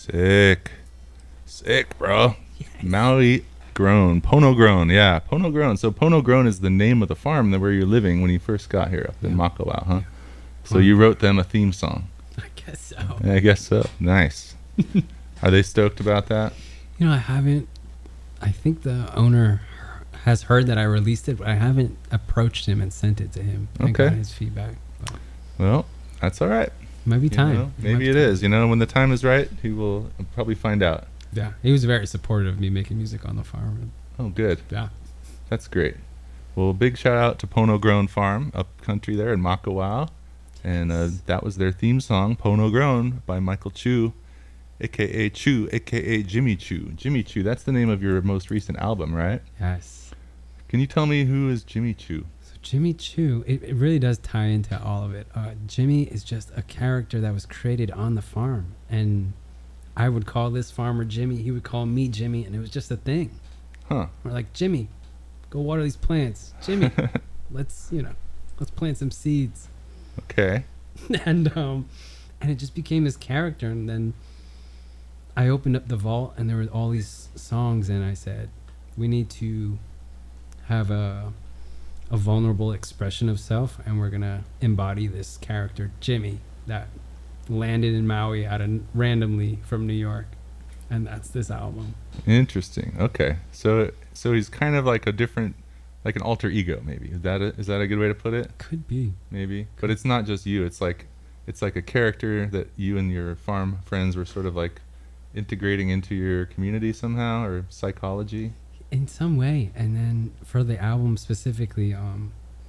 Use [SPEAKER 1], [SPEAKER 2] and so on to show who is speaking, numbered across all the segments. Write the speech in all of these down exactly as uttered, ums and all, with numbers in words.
[SPEAKER 1] Sick. Sick, bro. Yes. Maui grown. Pono grown. Yeah, Pono grown. So Pono grown is the name of the farm that where you're living when you first got here up in yeah. Makawao, huh? Yeah. So you wrote them a theme song.
[SPEAKER 2] I guess so.
[SPEAKER 1] I guess so. Nice. Are they stoked about that?
[SPEAKER 2] You know, I haven't. I think the owner has heard that I released it, but I haven't approached him and sent it to him.
[SPEAKER 1] Okay.
[SPEAKER 2] And got his feedback. But
[SPEAKER 1] well, that's all right.
[SPEAKER 2] Might be time.
[SPEAKER 1] You know, maybe it, it is. You know, when the time is right, he will probably find out.
[SPEAKER 2] Yeah, he was very supportive of me making music on the farm.
[SPEAKER 1] Oh, good.
[SPEAKER 2] Yeah.
[SPEAKER 1] That's great. Well, big shout out to Pono Grown Farm up country there in Makawao. And uh, that was their theme song, Pono Grown, by Michael Chu, a k a. Chu, a k a. Jimmy Chu. Jimmy Chu, that's the name of your most recent album, right?
[SPEAKER 2] Yes.
[SPEAKER 1] Can you tell me who is Jimmy Chu?
[SPEAKER 2] So Jimmy Chu, it, it really does tie into all of it. Uh, Jimmy is just a character that was created on the farm. And I would call this farmer Jimmy. He would call me Jimmy, and it was just a thing.
[SPEAKER 1] Huh.
[SPEAKER 2] We're like, Jimmy, go water these plants. Jimmy, let's, you know, let's plant some seeds.
[SPEAKER 1] Okay.
[SPEAKER 2] and um, and it just became this character. And then I opened up the vault, and there were all these songs, and I said, we need to have a a vulnerable expression of self, and we're gonna embody this character, Jimmy, that landed in Maui out of randomly from New York, and that's this album.
[SPEAKER 1] Interesting. Okay, so so he's kind of like a different, like an alter ego, maybe. Is that a, is that a good way to put it?
[SPEAKER 2] Could be.
[SPEAKER 1] Maybe, but it's not just you. It's like it's like a character that you and your farm friends were sort of like integrating into your community somehow, or psychology.
[SPEAKER 2] In some way. And then for the album specifically, um,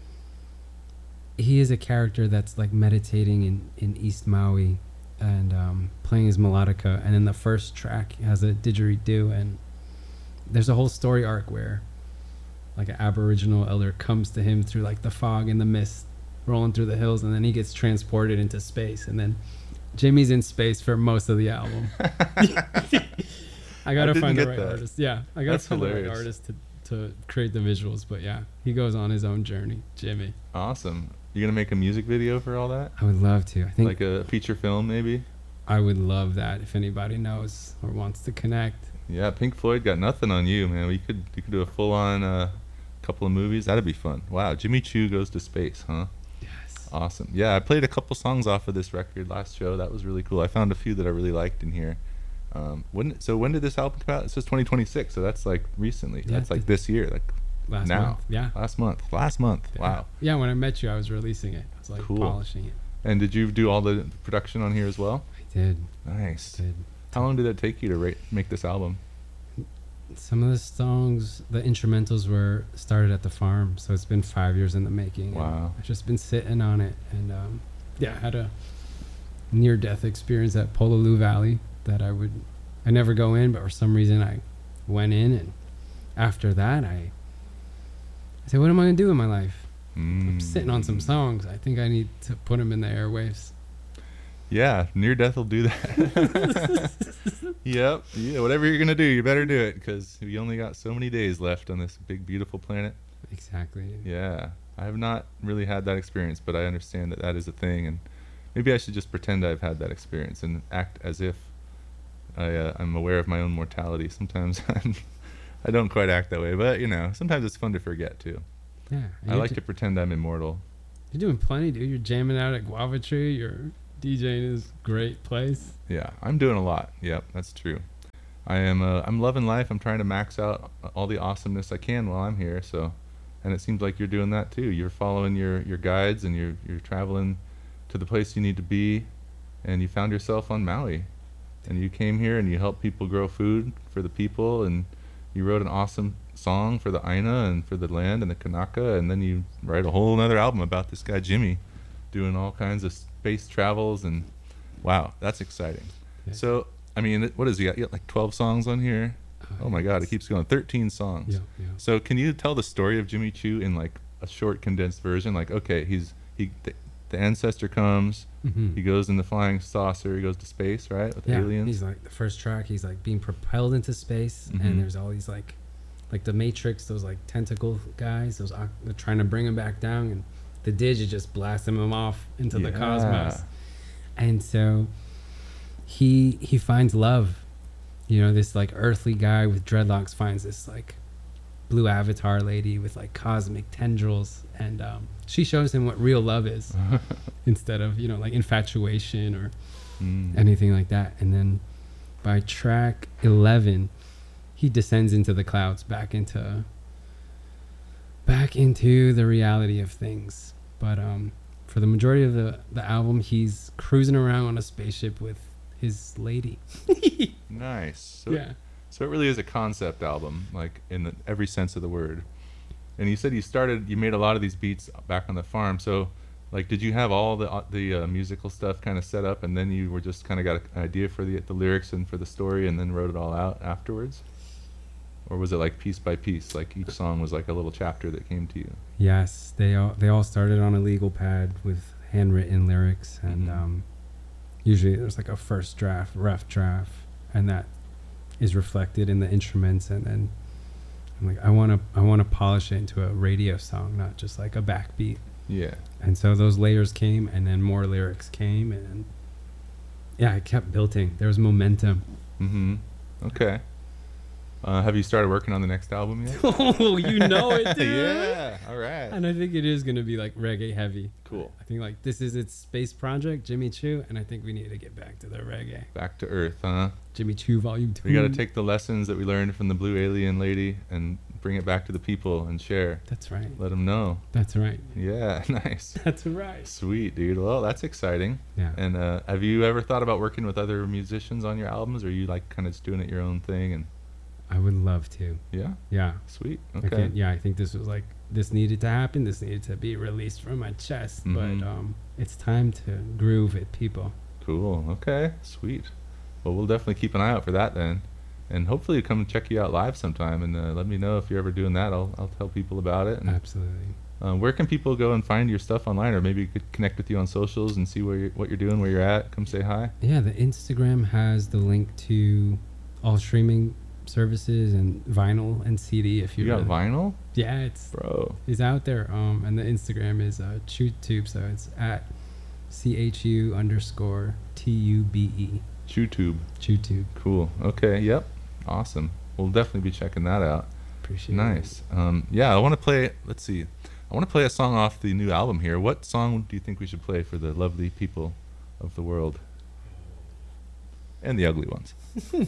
[SPEAKER 2] he is a character that's like meditating in, in East Maui and um, playing his melodica. And then the first track has a didgeridoo, and there's a whole story arc where like an Aboriginal elder comes to him through like the fog and the mist rolling through the hills, and then he gets transported into space, and then Jimmy's in space for most of the album. I gotta
[SPEAKER 1] I
[SPEAKER 2] find the right
[SPEAKER 1] that.
[SPEAKER 2] artist. Yeah, I gotta
[SPEAKER 1] That's
[SPEAKER 2] find
[SPEAKER 1] hilarious.
[SPEAKER 2] the right artist to, to create the visuals. But yeah, he goes on his own journey, Jimmy.
[SPEAKER 1] Awesome. You gonna make a music video for all that?
[SPEAKER 2] I would love to. I think
[SPEAKER 1] Like a feature film, maybe?
[SPEAKER 2] I would love that if anybody knows or wants to connect.
[SPEAKER 1] Yeah, Pink Floyd got nothing on you, man. We could you could do a full on uh, couple of movies. That'd be fun. Wow, Jimmy Chu goes to space, huh?
[SPEAKER 2] Yes.
[SPEAKER 1] Awesome. Yeah, I played a couple songs off of this record last show. That was really cool. I found a few that I really liked in here. Um, when so when did this album come out? It says twenty twenty-six, so that's like recently.
[SPEAKER 2] Yeah,
[SPEAKER 1] that's like this year, like
[SPEAKER 2] last
[SPEAKER 1] now.
[SPEAKER 2] month. Yeah.
[SPEAKER 1] Last month. Last month.
[SPEAKER 2] Yeah.
[SPEAKER 1] Wow.
[SPEAKER 2] Yeah, when I met you, I was releasing it. I was like
[SPEAKER 1] Cool.
[SPEAKER 2] polishing it.
[SPEAKER 1] And did you do all the production on here as well?
[SPEAKER 2] I did.
[SPEAKER 1] Nice.
[SPEAKER 2] I did.
[SPEAKER 1] How long did it take you to rate, make this album?
[SPEAKER 2] Some of the songs, the instrumentals were started at the farm, so it's been five years in the making.
[SPEAKER 1] Wow.
[SPEAKER 2] I've just been sitting on it, and um, yeah, I had a near-death experience at Pololu Valley that I would, I never go in, but for some reason I went in, and after that I, I said, what am I gonna do in my life?
[SPEAKER 1] Mm.
[SPEAKER 2] I'm sitting on some songs. I think I need to put them in the airwaves.
[SPEAKER 1] Yeah, near death will do that. Yep. Yeah, whatever you're gonna do, you better do it, because we only got so many days left on this big, beautiful planet.
[SPEAKER 2] Exactly.
[SPEAKER 1] Yeah, I have not really had that experience, but I understand that that is a thing, and maybe I should just pretend I've had that experience and act as if I, uh, I'm aware of my own mortality. Sometimes I'm, I don't quite act that way, but you know, sometimes it's fun to forget too.
[SPEAKER 2] Yeah.
[SPEAKER 1] I like to pretend I'm immortal.
[SPEAKER 2] You're doing plenty, dude. You're jamming out at Guava Tree. You're DJing this great place.
[SPEAKER 1] Yeah, I'm doing a lot. Yep, that's true. I am. Uh, I'm loving life. I'm trying to max out all the awesomeness I can while I'm here. So, and it seems like you're doing that too. You're following your, your guides, and you're you're traveling to the place you need to be, and you found yourself on Maui, and you came here and you helped people grow food for the people, and you wrote an awesome song for the Aina and for the land and the Kanaka, and then you write a whole other album about this guy Jimmy, doing all kinds of space travels, and wow, that's exciting.
[SPEAKER 2] Yeah.
[SPEAKER 1] So, I mean, what is he got? You got like twelve songs on here? Oh my God, it keeps going. thirteen songs.
[SPEAKER 2] Yeah, yeah.
[SPEAKER 1] So, can you tell the story of Jimmy Chu in like a short, condensed version? Like, okay, he's he the, the ancestor comes,
[SPEAKER 2] Mm-hmm.
[SPEAKER 1] he goes in the flying saucer, he goes to space, right, with
[SPEAKER 2] Yeah,
[SPEAKER 1] aliens.
[SPEAKER 2] he's like the first track. He's like being propelled into space,
[SPEAKER 1] Mhm.
[SPEAKER 2] and there's all these like, like the Matrix, those like tentacle guys. Those oc- they're trying to bring him back down, and the Dig is just blasting him off into the
[SPEAKER 1] Yeah.
[SPEAKER 2] cosmos. And so he he finds love. You know, this like earthly guy with dreadlocks finds this like blue avatar lady with like cosmic tendrils, and um, she shows him what real love is instead of, you know, like infatuation or mm. anything like that. And then by track eleven, he descends into the clouds, back into back into the reality of things. But um, for the majority of the, the album, he's cruising around on a spaceship with his lady.
[SPEAKER 1] Nice. So
[SPEAKER 2] yeah.
[SPEAKER 1] It, so it really is a concept album, like in the, every sense of the word. And you said you started, you made a lot of these beats back on the farm. So, like, did you have all the uh, the uh, musical stuff kind of set up, and then you were just kind of got an idea for the the lyrics and for the story, and then wrote it all out afterwards? Or was it like piece by piece, like each song was like a little chapter that came to you?
[SPEAKER 2] Yes, they all they all started on a legal pad with handwritten lyrics, and
[SPEAKER 1] Mm-hmm.
[SPEAKER 2] um, usually there's like a first draft, rough draft, and that is reflected in the instruments. And then I'm like, I want to I want to polish it into a radio song, not just like a backbeat.
[SPEAKER 1] Yeah.
[SPEAKER 2] And so those layers came, and then more lyrics came, and yeah, I kept building. There was momentum.
[SPEAKER 1] Mm-hmm. Okay. Uh, have you started working on the next album yet?
[SPEAKER 2] Oh, you know it, dude.
[SPEAKER 1] Yeah. All right.
[SPEAKER 2] And I think it is going to be like reggae heavy.
[SPEAKER 1] Cool.
[SPEAKER 2] I think like this is its space project, Jimmy Choo, and I think we need to get back to the reggae.
[SPEAKER 1] Back to Earth, huh?
[SPEAKER 2] Jimmy Choo Volume Two.
[SPEAKER 1] We got to take the lessons that we learned from the Blue Alien Lady and bring it back to the people and share.
[SPEAKER 2] That's right.
[SPEAKER 1] Let them know.
[SPEAKER 2] That's right.
[SPEAKER 1] Yeah. Nice.
[SPEAKER 2] That's right.
[SPEAKER 1] Sweet, dude. Well, that's exciting.
[SPEAKER 2] Yeah.
[SPEAKER 1] And uh, have you ever thought about working with other musicians on your albums, or are you like kind of just doing it your own thing? And
[SPEAKER 2] I would love to.
[SPEAKER 1] yeah.
[SPEAKER 2] Yeah.
[SPEAKER 1] Sweet.
[SPEAKER 2] I
[SPEAKER 1] Okay.
[SPEAKER 2] can't- yeah, I think this was like this needed to happen. This needed to be released from my chest.
[SPEAKER 1] Mhm.
[SPEAKER 2] But um, it's time to groove with people.
[SPEAKER 1] Cool. Okay. Sweet. Well, we'll definitely keep an eye out for that then, and hopefully come check you out live sometime. And uh, let me know if you're ever doing that. I'll I'll tell people about it. And,
[SPEAKER 2] Absolutely.
[SPEAKER 1] uh, where can people go and find your stuff online, or maybe you could connect with you on socials and see where you're, what you're doing, where you're at. Come say hi.
[SPEAKER 2] Yeah, the Instagram has the link to all streaming services and vinyl and C D. If
[SPEAKER 1] You
[SPEAKER 2] you're
[SPEAKER 1] got vinyl,
[SPEAKER 2] yeah, it's
[SPEAKER 1] bro.
[SPEAKER 2] it's out there. Um, and the Instagram is uh, ChewTube, so it's at C H U underscore T U B E.
[SPEAKER 1] YouTube.
[SPEAKER 2] ChewTube.
[SPEAKER 1] Cool. Okay. Yep. Awesome. We'll definitely be checking that out.
[SPEAKER 2] Appreciate it.
[SPEAKER 1] Nice. Um, yeah, I want to play. Let's see. I want to play a song off the new album here. What song do you think we should play for the lovely people of the world and the ugly ones?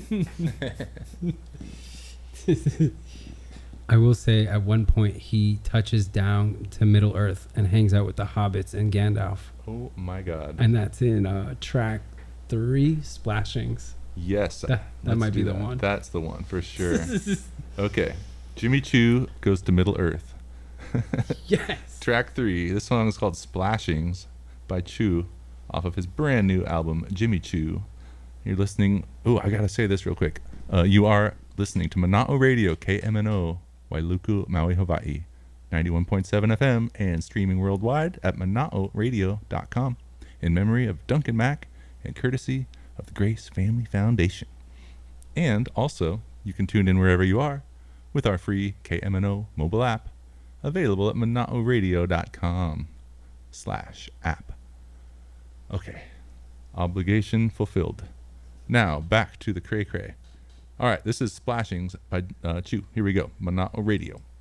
[SPEAKER 2] I will say at one point he touches down to Middle Earth and hangs out with the hobbits and Gandalf.
[SPEAKER 1] Oh my God.
[SPEAKER 2] And that's in uh, track three, Splashings.
[SPEAKER 1] Yes.
[SPEAKER 2] That, that
[SPEAKER 1] let's
[SPEAKER 2] might
[SPEAKER 1] do
[SPEAKER 2] be the
[SPEAKER 1] that.
[SPEAKER 2] one.
[SPEAKER 1] That's the one for sure. Okay. Jimmy Choo goes to Middle Earth.
[SPEAKER 2] Yes.
[SPEAKER 1] Track three. This song is called Splashings by Choo off of his brand new album, Jimmy Choo. You're listening. Oh, I got to say this real quick. Uh, you are listening to Mana'o Radio, K M N O, Wailuku, Maui, Hawaii, ninety-one point seven F M, and streaming worldwide at mana'o radio dot com in memory of Duncan Mack and courtesy of the Grace Family Foundation. And also, you can tune in wherever you are with our free K M N O mobile app, available at mana'o radio dot com slash app. Okay, obligation fulfilled. Now, back to the cray cray. All right, this is Splashings by uh, Choo. Here we go, Mana'o Radio.